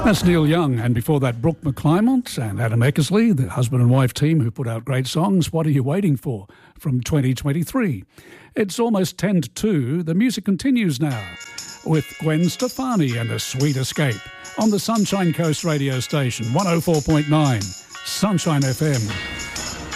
That's Neil Young, and before that, Brooke McClymont and Adam Eckersley, the husband and wife team who put out great songs. What Are You Waiting For? From 2023. It's almost 10 to 2. The music continues now with Gwen Stefani and A Sweet Escape on the Sunshine Coast radio station, 104.9 Sunshine FM.